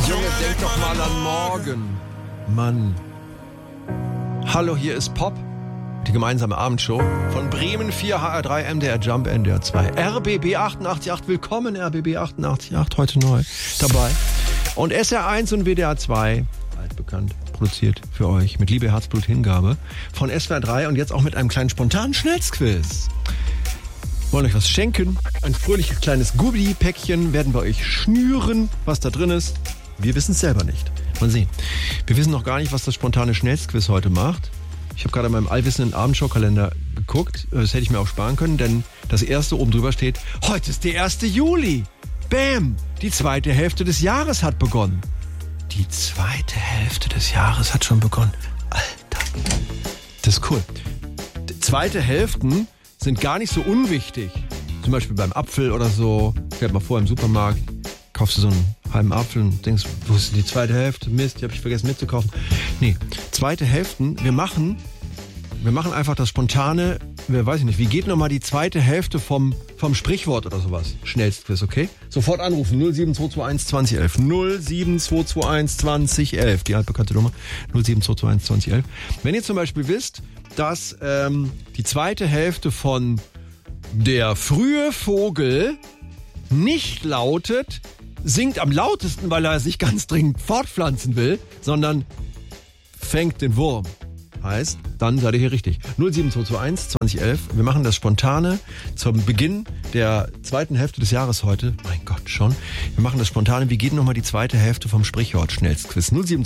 Junge, denk doch mal an morgen. Mann. Hallo, hier ist Pop. Die gemeinsame Abendshow von Bremen 4, HR3, MDR Jump, NDR 2. RBB 88.8, willkommen RBB 88.8, heute neu dabei. Und SR1 und WDR 2, altbekannt, produziert für euch mit Liebe, Herzblut, Hingabe von SWR 3 und jetzt auch mit einem kleinen spontanen Schnellsquiz. Wollen euch was schenken, ein fröhliches kleines Goodie-Päckchen werden wir euch schnüren, was da drin ist. Wir wissen es selber nicht. Mal sehen. Wir wissen noch gar nicht, was das spontane Schnellsquiz heute macht. Ich habe gerade in meinem allwissenden Abendshow-Kalender geguckt. Das hätte ich mir auch sparen können, denn das erste oben drüber steht, heute ist der 1. Juli. Bäm! Die zweite Hälfte des Jahres hat begonnen. Die zweite Hälfte des Jahres hat schon begonnen. Alter. Das ist cool. Die zweite Hälften sind gar nicht so unwichtig. Zum Beispiel beim Apfel oder so. Fährt mal vor im Supermarkt, kaufst du so einen halben Apfel und denkst, wo ist die zweite Hälfte? Mist, die habe ich vergessen mitzukaufen. Nee, zweite Hälften, wir machen einfach das spontane, weiß ich nicht, wie geht nochmal die zweite Hälfte vom Sprichwort oder sowas? Schnellstquiz, okay? Sofort anrufen, 07221 2011. 07221 2011, die altbekannte Nummer, 07221 2011. Wenn ihr zum Beispiel wisst, dass die zweite Hälfte von der frühe Vogel nicht lautet, singt am lautesten, weil er sich ganz dringend fortpflanzen will, sondern fängt den Wurm. Heißt, dann seid ihr hier richtig. 07221 2011. Wir machen das Spontane zum Beginn der zweiten Hälfte des Jahres heute. Mein Gott, schon. Wir machen das Spontane. Wie geht nochmal die zweite Hälfte vom Sprichwort Schnellstquiz? 07221